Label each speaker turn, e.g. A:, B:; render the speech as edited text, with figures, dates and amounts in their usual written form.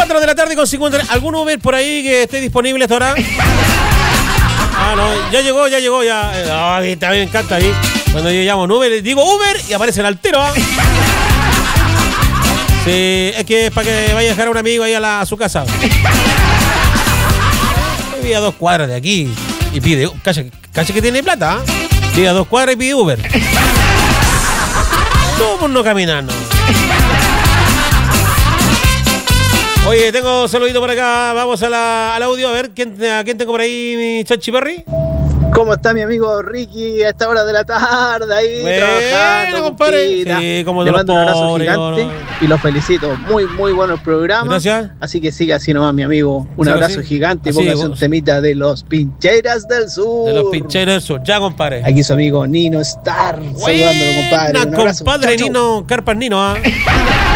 A: 4 de la tarde con 50. ¿Algún Uber por ahí que esté disponible hasta ahora? Ah, no, ya llegó. Ay, está bien, encanta ahí. Cuando yo llamo un Uber, digo Uber y aparece el altero. Sí, es que es para que vaya a dejar a un amigo ahí a su casa. Vive a 2 cuadras de aquí y pide, cacha que tiene plata, vive a 2 cuadras y pide Uber. No, por no caminar, no. Oye, tengo saludito por acá, vamos al audio, a ver, ¿a quién tengo por ahí, mi Chachi Perry?
B: ¿Cómo está mi amigo Ricky a esta hora de la tarde ahí trabajando?
A: Compadre. Sí, como
B: le mando un abrazo
A: pobres,
B: gigante y los felicito. Muy, muy buenos programas.
A: Gracias.
B: Así que siga así nomás, mi amigo. Un abrazo gigante y póngase un temita de los Pincheras del Sur.
A: De los Pincheras del Sur, ya, compadre.
B: Aquí su amigo Nino Star, saludándolo, compadre.
A: Un abrazo, compadre, Nino, Carpas Nino,